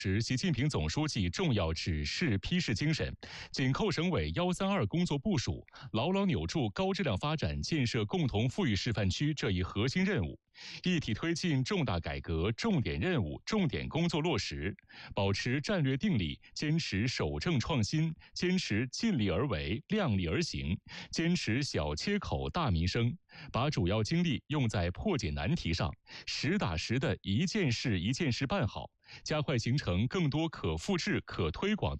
持习近平总书记重要指示批示精神，紧扣省委132工作部署，牢牢扭住高质量发展建设共同富裕示范区这一核心任务，一体推进重大改革重点任务、重点工作落实，保持战略定力，坚持守正创新，坚持尽力而为、量力而行，坚持小切口大民生，把主要精力用在破解难题上，实打实的一件事一件事办好，加快形成更多可复制、可推广的